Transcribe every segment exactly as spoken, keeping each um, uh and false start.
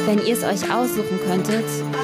Wenn ihr es euch aussuchen könntet,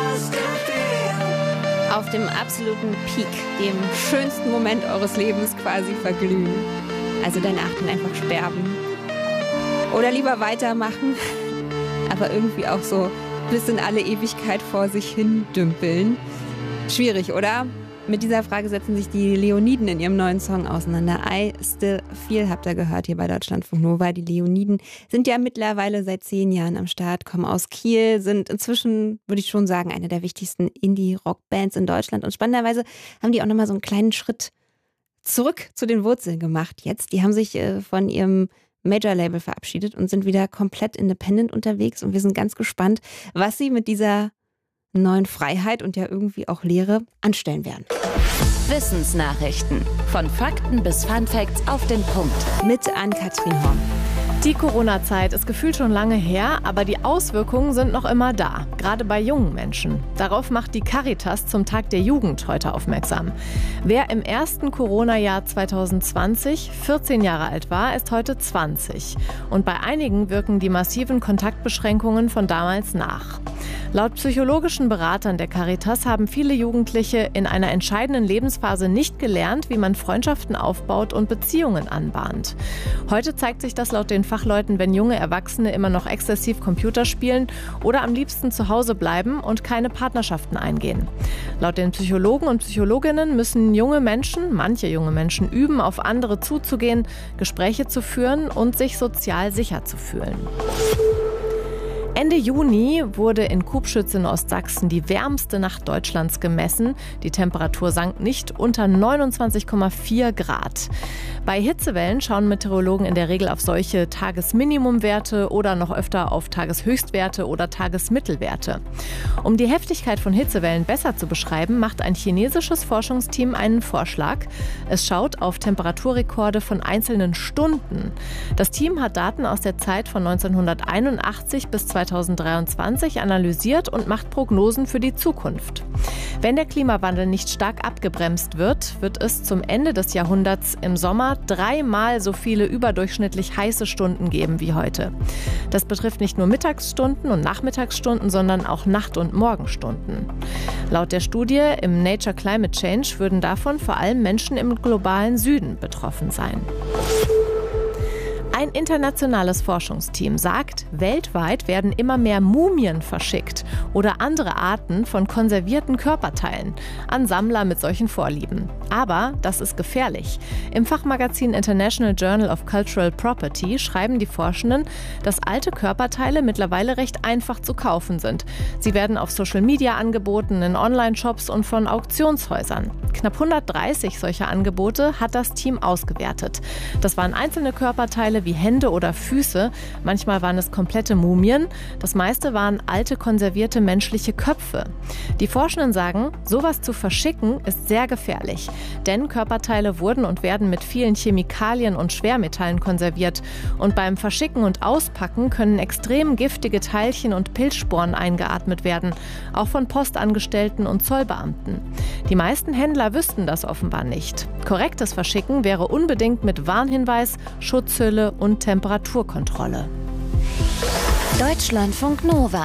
auf dem absoluten Peak, dem schönsten Moment eures Lebens quasi verglühen. Also danach dann einfach sterben. Oder lieber weitermachen, aber irgendwie auch so bis in alle Ewigkeit vor sich hin dümpeln. Schwierig, oder? Mit dieser Frage setzen sich die Leoniden in ihrem neuen Song auseinander. I Still Feel habt ihr gehört hier bei Deutschlandfunk Nova. Die Leoniden sind ja mittlerweile seit zehn Jahren am Start, kommen aus Kiel, sind inzwischen, würde ich schon sagen, eine der wichtigsten Indie-Rock-Bands in Deutschland. Und spannenderweise haben die auch nochmal so einen kleinen Schritt zurück zu den Wurzeln gemacht jetzt. Die haben sich äh, von ihrem Major-Label verabschiedet und sind wieder komplett independent unterwegs. Und wir sind ganz gespannt, was sie mit dieser neuen Freiheit und ja irgendwie auch Lehre anstellen werden. Wissensnachrichten. Von Fakten bis Funfacts auf den Punkt. Mit Ann-Kathrin Horn. Die Corona-Zeit ist gefühlt schon lange her, aber die Auswirkungen sind noch immer da, gerade bei jungen Menschen. Darauf macht die Caritas zum Tag der Jugend heute aufmerksam. Wer im ersten Corona-Jahr zwanzig zwanzig vierzehn Jahre alt war, ist heute zwanzig. Und bei einigen wirken die massiven Kontaktbeschränkungen von damals nach. Laut psychologischen Beratern der Caritas haben viele Jugendliche in einer entscheidenden Lebensphase nicht gelernt, wie man Freundschaften aufbaut und Beziehungen anbahnt. Heute zeigt sich das laut den Fachleuten, wenn junge Erwachsene immer noch exzessiv Computer spielen oder am liebsten zu Hause bleiben und keine Partnerschaften eingehen. Laut den Psychologen und Psychologinnen müssen junge Menschen, manche junge Menschen, üben, auf andere zuzugehen, Gespräche zu führen und sich sozial sicher zu fühlen. Ende Juni wurde in Kubschütz in Ostsachsen die wärmste Nacht Deutschlands gemessen. Die Temperatur sank nicht unter neunundzwanzig Komma vier Grad. Bei Hitzewellen schauen Meteorologen in der Regel auf solche Tagesminimumwerte oder noch öfter auf Tageshöchstwerte oder Tagesmittelwerte. Um die Heftigkeit von Hitzewellen besser zu beschreiben, macht ein chinesisches Forschungsteam einen Vorschlag. Es schaut auf Temperaturrekorde von einzelnen Stunden. Das Team hat Daten aus der Zeit von neunzehnhunderteinundachtzig bis zweitausenddreiundzwanzig analysiert und macht Prognosen für die Zukunft. Wenn der Klimawandel nicht stark abgebremst wird, wird es zum Ende des Jahrhunderts im Sommer dreimal so viele überdurchschnittlich heiße Stunden geben wie heute. Das betrifft nicht nur Mittagsstunden und Nachmittagsstunden, sondern auch Nacht- und Morgenstunden. Laut der Studie im Nature Climate Change würden davon vor allem Menschen im globalen Süden betroffen sein. Ein internationales Forschungsteam sagt, weltweit werden immer mehr Mumien verschickt oder andere Arten von konservierten Körperteilen an Sammler mit solchen Vorlieben. Aber das ist gefährlich. Im Fachmagazin International Journal of Cultural Property schreiben die Forschenden, dass alte Körperteile mittlerweile recht einfach zu kaufen sind. Sie werden auf Social Media angeboten, in Online-Shops und von Auktionshäusern. Knapp hundertdreißig solcher Angebote hat das Team ausgewertet. Das waren einzelne Körperteile wie Hände oder Füße. Manchmal waren es komplette Mumien. Das meiste waren alte, konservierte menschliche Köpfe. Die Forschenden sagen, sowas zu verschicken ist sehr gefährlich. Denn Körperteile wurden und werden mit vielen Chemikalien und Schwermetallen konserviert. Und beim Verschicken und Auspacken können extrem giftige Teilchen und Pilzsporen eingeatmet werden. Auch von Postangestellten und Zollbeamten. Die meisten Händler wüssten das offenbar nicht. Korrektes Verschicken wäre unbedingt mit Warnhinweis, Schutzhülle und Temperaturkontrolle. Deutschlandfunk Nova.